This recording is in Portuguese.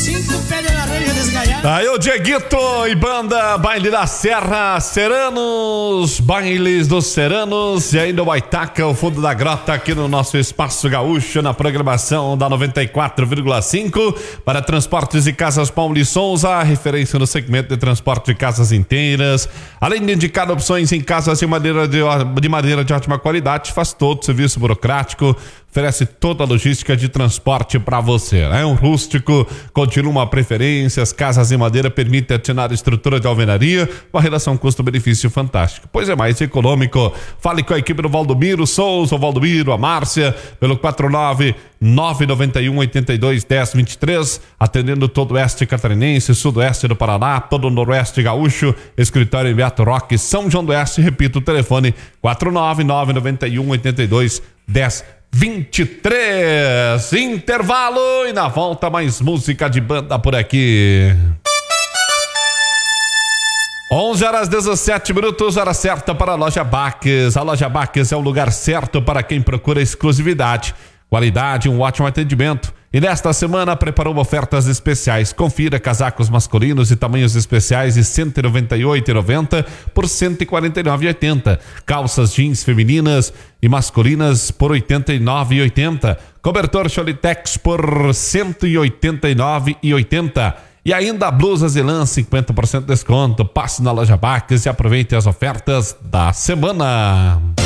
5 pedras na reja desgalhada. Aí o Dieguito e banda Baile da Serra, Seranos, Bailes dos Seranos e ainda o Baitaca, o fundo da grota aqui no nosso Espaço Gaúcho, na programação da 94,5 para Transportes e Casas Paulo e Souza, referência no segmento de transporte de casas inteiras. Além de indicar opções em casas de madeira de ótima qualidade, faz todo o serviço burocrático, oferece toda a logística de transporte para você, né? Um rústico continua uma preferência, as casas em madeira permitem atinar estrutura de alvenaria, uma relação custo-benefício fantástica, pois é mais econômico. Fale com a equipe do Valdomiro Souza, o Valdomiro, a Márcia, pelo 49991821023, atendendo todo o oeste catarinense, sudoeste do Paraná, todo o noroeste gaúcho, escritório em Beto Roque, São João do Oeste, repito o telefone, 49991821023. 23, intervalo e na volta mais música de banda por aqui. 11h17, hora certa para a Loja Baques. A Loja Baques é o lugar certo para quem procura exclusividade, qualidade e um ótimo atendimento. E nesta semana preparou ofertas especiais. Confira casacos masculinos e tamanhos especiais de R$ 198,90 por R$ 149,80. Calças jeans femininas e masculinas por R$ 89,80. Cobertor Cholitex por R$ 189,80. E ainda blusas e lãs 50% de desconto. Passe na Loja Baques e aproveite as ofertas da semana.